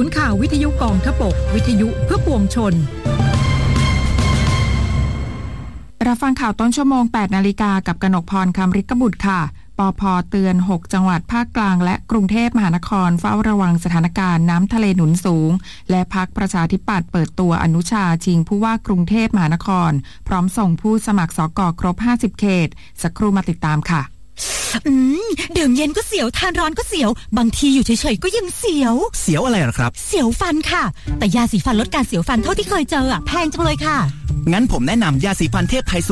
นย์ข่าววิทยุกองทพบกวิทยุเพื่อปวงชนรับฟังข่าวต้นชั่วโมง 8 นาฬิกากับกนกพร คำฤทธิ์บุตรค่ะปภ.เตือน 6 จังหวัดภาคกลางและกรุงเทพมหานครเฝ้าระวังสถานการณ์น้ำทะเลหนุนสูงและพรรคประชาธิปัตย์เปิดตัวอนุชาชิงผู้ว่ากรุงเทพมหานครพร้อมส่งผู้สมัครสก.ครบ 50 เขตสักครู่มาติดตามค่ะดื่มเย็นก็เสียวทานร้อนก็เสียวบางทีอยู่เฉยๆก็ยังเสียวอะไรหรอครับเสียวฟันค่ะแต่ยาสีฟันลดการเสียวฟันเท่าที่เคยเจอแพงจังเลยค่ะงั้นผมแนะนำยาสีฟันเทพไทย